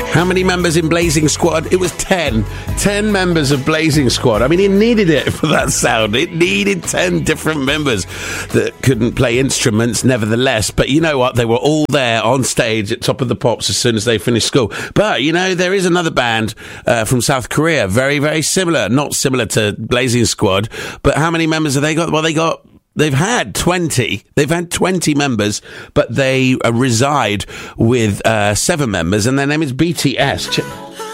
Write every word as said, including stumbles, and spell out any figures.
How many members in Blazing Squad? It was ten. Ten members of Blazing Squad. I mean, it needed it for that sound. It needed ten different members that couldn't play instruments, nevertheless. But you know what? They were all there on stage at Top of the Pops as soon as they finished school. But, you know, there is another band uh, from South Korea, very, very similar. Not similar to Blazing Squad, but how many members have they got? Well, they got... They've had twenty. They've had twenty members, but they uh, reside with uh, seven members, and their name is B T S. Ch-